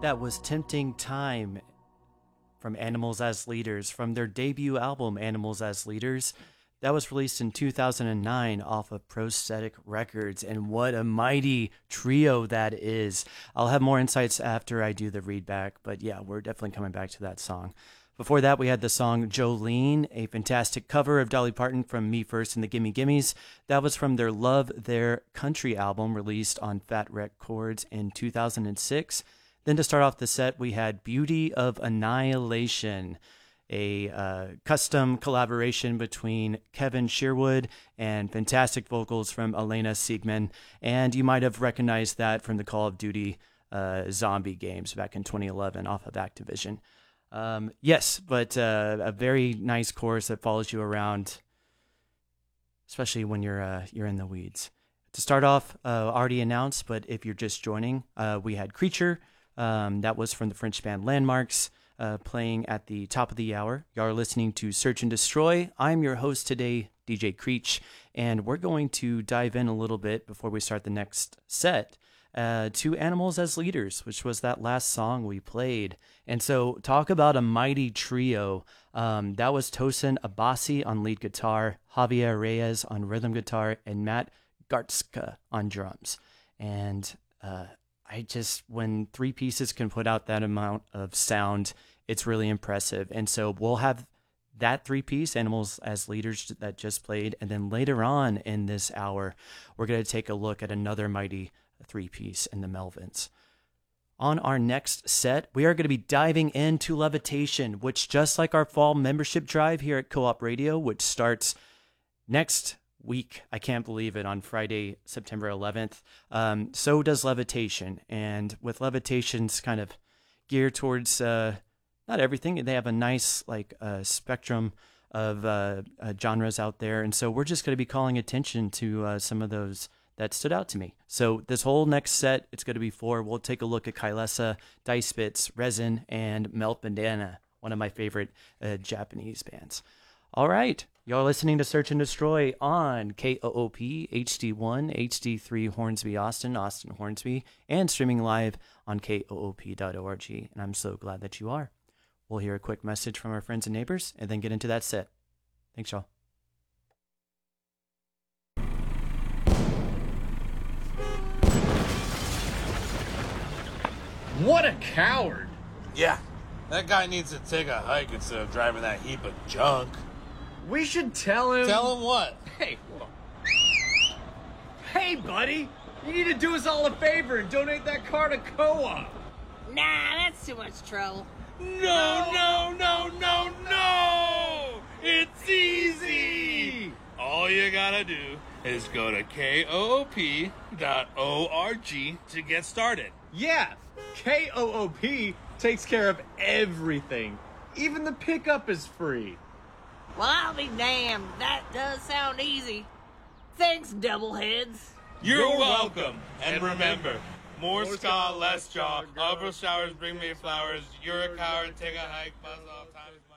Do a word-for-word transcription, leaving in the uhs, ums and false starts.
That was Tempting Time from Animals as Leaders, from their debut album, Animals as Leaders. That was released in two thousand nine off of Prosthetic Records, and what a mighty trio that is. I'll have more insights after I do the readback, but yeah, we're definitely coming back to that song. Before that, we had the song Jolene, a fantastic cover of Dolly Parton from Me First and the Gimme Gimmes. That was from their Love Their Country album, released on Fat Wreck Chords in two thousand six. Then to start off the set, we had Beauty of Annihilation, a uh, custom collaboration between Kevin Sherwood and fantastic vocals from Elena Siegman. And you might have recognized that from the Call of Duty uh, zombie games back in twenty eleven off of Activision. Um, yes, but uh, a very nice chorus that follows you around, especially when you're uh, you're in the weeds. To start off, uh, already announced, but if you're just joining, uh, we had Creature. Um, that was from the French band Landmarks, uh, playing at the top of the hour. You are listening to Search and Destroy. I'm your host today, D J Creech, and we're going to dive in a little bit before we start the next set uh, to Animals as Leaders, which was that last song we played. And so talk about a mighty trio. Um, that was Tosin Abasi on lead guitar, Javier Reyes on rhythm guitar, and Matt Gartzka on drums. And uh, I just, when three pieces can put out that amount of sound, it's really impressive. And so we'll have that three piece, Animals as Leaders, that just played. And then later on in this hour, we're going to take a look at another mighty three piece in the Melvins. On our next set, we are going to be diving into Levitation, which, just like our fall membership drive here at Co-op Radio, which starts next week, I can't believe it, on Friday, September eleventh. Um, so does Levitation. And with Levitation's kind of geared towards uh, not everything, they have a nice like uh, spectrum of uh, uh, genres out there. And so we're just going to be calling attention to uh, some of those that stood out to me. So this whole next set, it's going to be four. We'll take a look at Kailasa, Dice Bits, Resin, and Melt Bandana, one of my favorite uh, Japanese bands. All right. Y'all listening to Search and Destroy on K O O P, H D one, H D three, Hornsby, Austin, Austin, Hornsby, and streaming live on K O O P dot org. And I'm so glad that you are. We'll hear a quick message from our friends and neighbors and then get into that set. Thanks, y'all. What a coward! Yeah, that guy needs to take a hike instead of driving that heap of junk. We should tell him... Tell him what? Hey, hold on. Hey, buddy! You need to do us all a favor and donate that car to Co-op. Nah, that's too much trouble. No, no, no, no, no! It's easy! All you gotta do is go to K O O P dot org to get started. Yeah, K O O P takes care of everything. Even the pickup is free. Well, I'll be damned. That does sound easy. Thanks, doubleheads. You're, You're welcome. welcome. And remember, more ska, less chalk. Upper showers bring me flowers. You're a coward, take a hike, buzz off, time is